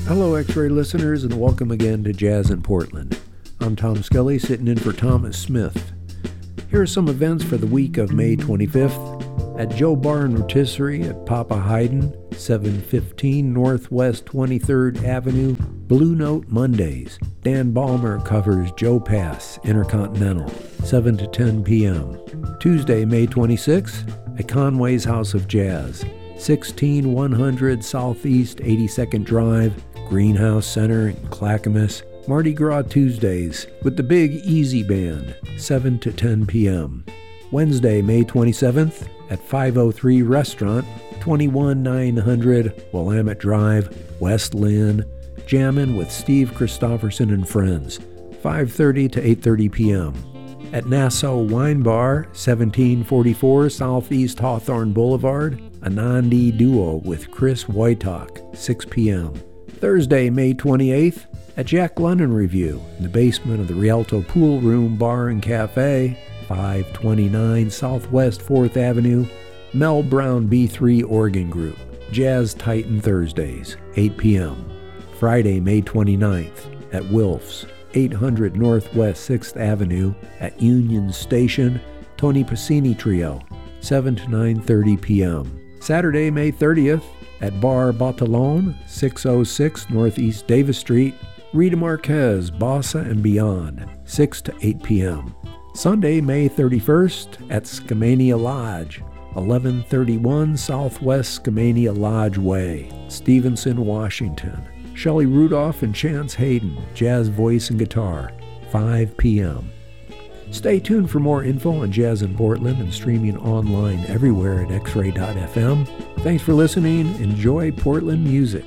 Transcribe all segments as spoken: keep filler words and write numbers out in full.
Hello, X-Ray listeners, and welcome again to Jazz in Portland. I'm Tom Skelly, sitting in for Thomas Smith. Here are some events for the week of May twenty-fifth. At Joe Bar and Rotisserie at Papa Haydn, seven fifteen Northwest twenty-third Avenue, Blue Note Mondays. Dan Ballmer covers Joe Pass, Intercontinental, seven to ten p.m. Tuesday, May twenty-sixth, at Conway's House of Jazz, sixteen one hundred Southeast eighty-second Drive, Greenhouse Center in Clackamas. Mardi Gras Tuesdays with the Big Easy Band, seven to ten p.m. Wednesday, May twenty-seventh, at five oh three Restaurant, twenty-one nine hundred Willamette Drive, West Lynn, jammin' with Steve Christofferson and friends, five thirty to eight thirty p.m. At Nassau Wine Bar, seventeen forty-four Southeast Hawthorne Boulevard, Anandi Duo with Chris Wojtak, six p.m. Thursday, May twenty-eighth, at Jack London Review, in the basement of the Rialto Pool Room Bar and Cafe, five twenty-nine Southwest fourth Avenue, Mel Brown B three Organ Group, Jazz Titan Thursdays, eight p.m. Friday, May twenty-ninth, at Wilf's, eight hundred Northwest sixth Avenue, at Union Station, Tony Pacini Trio, seven to nine thirty p.m. Saturday, May thirtieth, at Bar Batalon, six oh six Northeast Davis Street, Rita Marquez, Bossa and Beyond, six to eight p.m. Sunday, May thirty-first, at Skamania Lodge, eleven thirty-one Southwest Skamania Lodge Way, Stevenson, Washington. Shelley Rudolph and Chance Hayden, jazz voice and guitar, five p.m. Stay tuned for more info on Jazz in Portland and streaming online everywhere at x ray dot f m. Thanks for listening. Enjoy Portland music.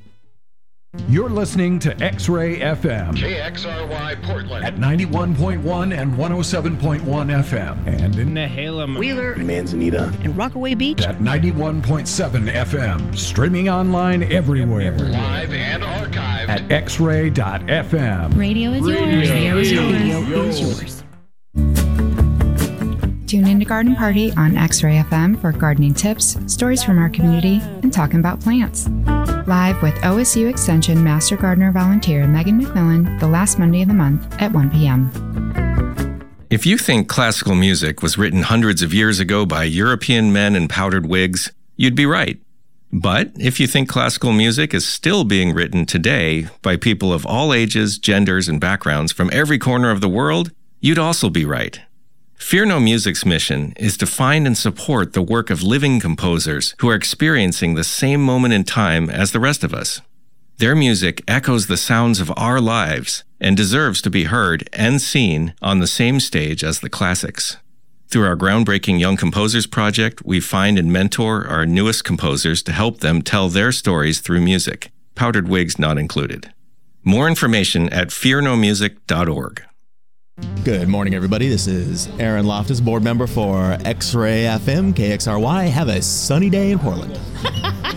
You're listening to X-Ray F M. K X R Y Portland. At ninety-one point one and one oh seven point one F M. And in Nehalem, Wheeler, Manzanita, and Rockaway Beach. At ninety-one point seven F M. Streaming online everywhere. Live and archived. At x ray dot f m. Radio is yours. Radio is yours. Radio is yours. Tune into Garden Party on X-Ray F M for gardening tips, stories from our community, and talking about plants. Live with O S U Extension Master Gardener Volunteer Megan McMillan the last Monday of the month at one p.m. If you think classical music was written hundreds of years ago by European men in powdered wigs, you'd be right. But if you think classical music is still being written today by people of all ages, genders, and backgrounds from every corner of the world, you'd also be right. Fear No Music's mission is to find and support the work of living composers who are experiencing the same moment in time as the rest of us. Their music echoes the sounds of our lives and deserves to be heard and seen on the same stage as the classics. Through our groundbreaking Young Composers Project, we find and mentor our newest composers to help them tell their stories through music, powdered wigs not included. More information at fear no music dot org. Good morning, everybody. This is Aaron Loftus, board member for X-Ray F M, K X R Y. Have a sunny day in Portland.